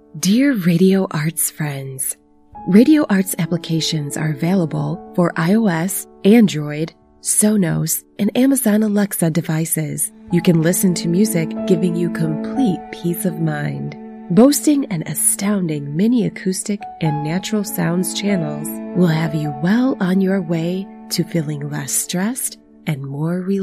Dear Radio Arts friends, Radio Arts applications are available for iOS, Android, Sonos, and Amazon Alexa devices. You can listen to music, giving you complete peace of mind. Boasting an astounding mini acoustic and natural sounds channels will have you well on your way to feeling less stressed and more relaxed.